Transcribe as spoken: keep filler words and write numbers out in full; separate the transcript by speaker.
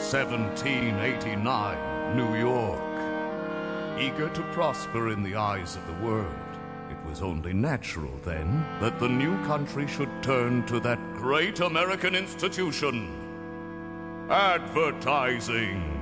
Speaker 1: seventeen eighty-nine, New York. Eager to prosper in the eyes of the world, it was only natural then that the new country should turn to that great American institution, advertising.